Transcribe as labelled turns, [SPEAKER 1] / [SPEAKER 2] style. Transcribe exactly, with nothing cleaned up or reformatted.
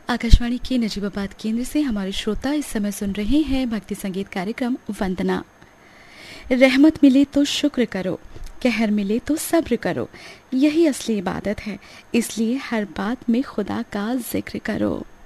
[SPEAKER 1] आकाशवाणी के नजीबाबाद केंद्र से हमारे श्रोता इस समय सुन रहे हैं भक्ति संगीत कार्यक्रम वंदना। रहमत मिले तो शुक्र करो, कहर मिले तो सब्र करो, यही असली इबादत है, इसलिए हर बात में खुदा का जिक्र करो।